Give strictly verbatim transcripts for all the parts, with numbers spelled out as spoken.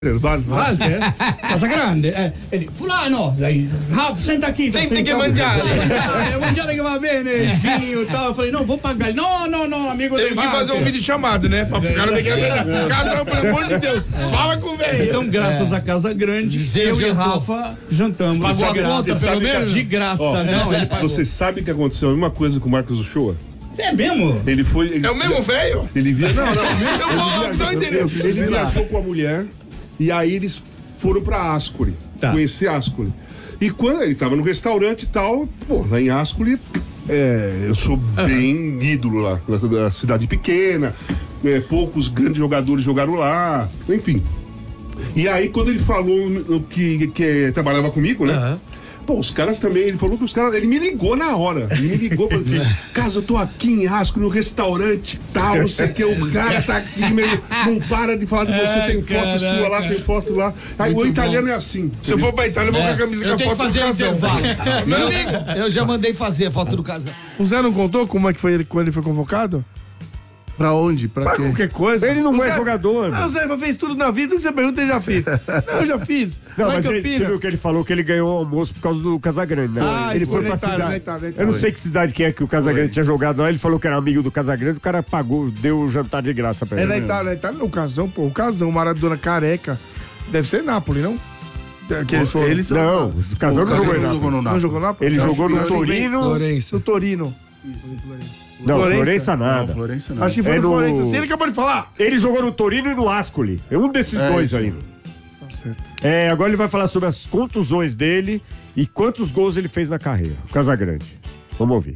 Walter, Walter? Casa Grande? Eh, e lì, fulano, dai, ah, senta chi Senti che mangiare. mangiare, mangiare che va bene, il vinho, tal. Falei, não, vou pagar. No, no, no, amigo Teve dei que fazer um vídeo chamado, né? Pra o cara pegar a casa, pelo amor de Deus. Fala com o velho. Então, graças é. a Casa Grande, Zé eu jantou. e Rafa jantamos. Pagou a De graça, conta, pelo menos? De graça, Ó, né? você, Ele pagou. você sabe que aconteceu a mesma coisa com o Marcos Uchoa? É mesmo? Ele foi. Ele, É o mesmo velho? Ele via. Não, não. Eu vou, Ele não viajou, entendi. ele viajou com a mulher e aí eles foram pra Ascoli. Tá. Conhecer Ascoli. E quando ele tava no restaurante e tal, pô, lá em Ascoli, é, eu sou bem ídolo lá. Na cidade pequena, é, poucos grandes jogadores jogaram lá, enfim. E aí, quando ele falou que, que trabalhava comigo, né? Uhum. Pô, os caras também, ele falou que os caras, ele me ligou na hora, ele me ligou, falou, caso eu tô aqui em Ascoli, no restaurante tal, não sei o que, o cara tá aqui, meio, não para de falar de você, Ai, tem foto caraca. sua lá, tem foto lá. Aí Muito o italiano bom. é assim. Se eu for pra Itália, eu vou com a camisa com Eu a tenho que foto do fazer um casal. intervalo. Não Eu, liga. eu já mandei fazer a foto do casal. O Zé não contou como é que foi ele quando ele foi convocado? Pra onde? Pra Pra quê? qualquer coisa. Ele não O é Zé- jogador, Não, meu. o Zé fez tudo na vida, o que você pergunta, ele já fez. Não, eu já fiz. Não, Lá em mas ele, você Campinas. viu que ele falou que ele ganhou o almoço por causa do Casagrande, né? Ah, ele isso foi foi pra na Itália, cidade. na Itália, na Eu não Itália. sei que cidade que é que o Casagrande tinha jogado lá, ele falou que era amigo do Casagrande, o cara pagou, deu o jantar de graça pra É ele. na Itália, na Itália, o Casão, pô, o Casão, Maradona careca. Deve ser Nápoles, não? Que eles foram. Ele Não, o Casão não jogou em Nápoles. Não jogou Nápoles? Ele Eu jogou acho no que- Torino. Florença. No Torino. Não, Florença? Florença nada. Florença não. Acho que foi É no no- Florença. Sim, ele acabou de falar. Ele jogou no Torino e no Ascoli. É um desses É dois isso. aí. Tá certo. É, agora ele vai falar sobre as contusões dele e quantos gols ele fez na carreira. O Casagrande. Vamos ouvir.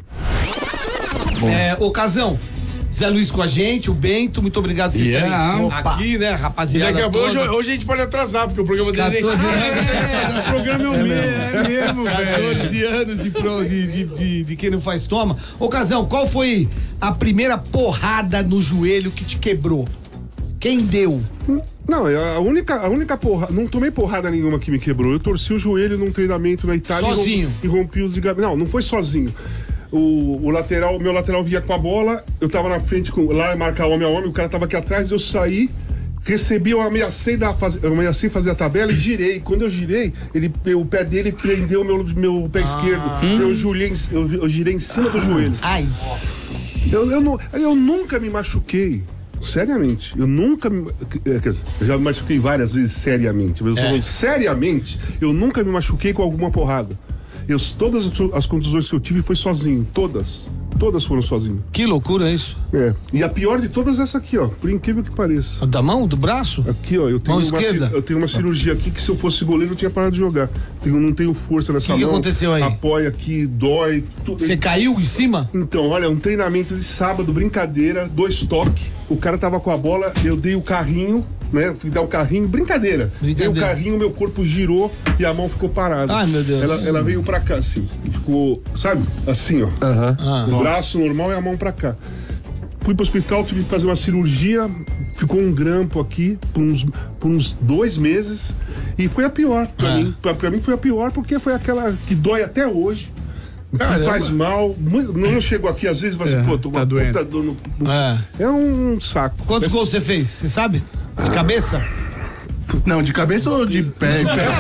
É, ô Casão, Zé Luiz com a gente, o Bento, muito obrigado por vocês Yeah. terem aqui, né, E rapaziada. daqui a pouco, hoje, toda. hoje a gente pode atrasar, porque o programa dele... quatorze É, o programa é o mesmo, é mesmo, velho. quatorze anos de, pro, de, de, de, de quem não faz toma. Ô Casão, qual foi a primeira porrada no joelho que te quebrou? Quem deu? Não, a única, a única porra. Não tomei porrada nenhuma que me quebrou. Eu torci o joelho num treinamento na Itália. Sozinho? E rompi, e rompi os ligamentos. Não, não foi sozinho. O, o lateral, meu lateral via com a bola, eu tava na frente, com, lá marcar homem a homem, o cara tava aqui atrás, eu saí, recebi, eu ameacei, dar, faz, eu ameacei fazer a tabela e girei. Quando eu girei, ele, o pé dele prendeu o meu, meu pé esquerdo. Eu, julhei, eu, eu girei em cima do joelho. Ai, Eu, eu, não, eu nunca me machuquei. Seriamente, eu nunca me. Quer dizer, eu já me machuquei várias vezes seriamente, mas eu tô falando seriamente, eu nunca me machuquei com alguma porrada. Eu, todas as, as contusões que eu tive foi sozinho, todas. Todas foram sozinho. que loucura isso. É. E a pior de todas é essa aqui, ó, por incrível que pareça. Da mão, do braço? Aqui, ó, eu tenho, Mão uma, esquerda? ci- eu tenho uma cirurgia aqui que se eu fosse goleiro eu tinha parado de jogar. Tenho, não tenho força nessa Que que mão. aconteceu aí? Apoia aqui, dói. Tudo. Você caiu em cima? Então, olha, um treinamento de sábado, brincadeira, dois toques. O cara tava com a bola, eu dei o carrinho, né? Fui dar o carrinho, brincadeira. Brincadeira. Dei o carrinho, meu corpo girou e a mão ficou parada. Ai, meu Deus. Ela, ela veio pra cá, assim. Ficou, sabe? Assim, ó. Ah. O braço normal e a mão pra cá. Fui pro hospital, tive que fazer uma cirurgia, ficou um grampo aqui por uns, por uns dois meses e foi a pior pra Ah. mim. Pra, pra mim foi a pior porque foi aquela que dói até hoje. Que Caramba. faz mal. Muito- Não chego aqui, às vezes, e falo assim, pô, tô com tá uma doendo. puta dor no. no- É. É um saco. Quantos gols você fez? Você sabe? De cabeça? Não, de cabeça ou de pé?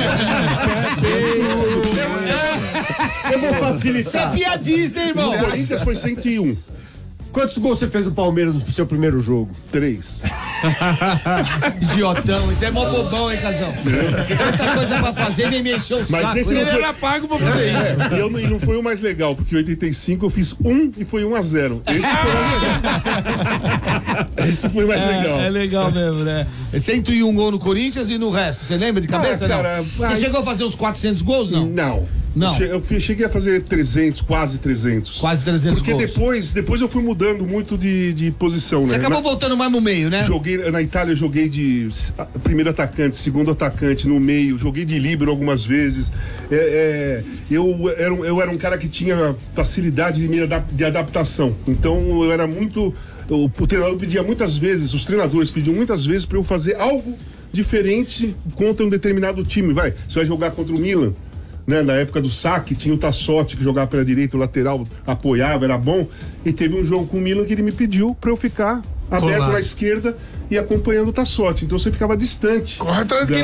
Eu vou Você é facilitar. piadista, hein, irmão? O Corinthians foi cento e um. Quantos gols você fez no Palmeiras no seu primeiro jogo? Três. Idiotão, isso é mó bobão, hein, Casão? Você tem tanta coisa pra fazer e vem me encher o Mas saco. esse hein? não Ele foi- era pago pra fazer isso. É, e, eu, não- e não foi o mais legal, porque em oitenta e cinco eu fiz um e foi um a zero. Esse foi mais legal. Esse foi mais legal. É, é legal mesmo, né? cento e um gol no Corinthians e no resto. Você lembra de cabeça? Ah, cara, não? Você ai- chegou a fazer uns quatrocentos gols, não? Não. Não. Che- Eu fi- cheguei a fazer trezentos, quase trezentos. Quase trezentos Porque gols. depois, depois eu fui mudando muito de, de posição, Você né? acabou Na- voltando mais no meio, né? Joguei, na Itália eu joguei de s- primeiro atacante, segundo atacante, no meio, joguei de líbero algumas vezes. É, é, eu, era, um- eu era um cara que tinha facilidade de, me adap- de adaptação. Então eu era muito. O, o treinador pedia muitas vezes, os treinadores pediam muitas vezes para eu fazer algo diferente contra um determinado time. Vai, você vai jogar contra o Milan. Né, na época do saque, tinha o Tassotti que jogava pela direita, o lateral apoiava, era bom. E teve um jogo com o Milan que ele me pediu pra eu ficar aberto Colado. na esquerda e acompanhando o Tassotti. Então você ficava distante. Corre atrás da-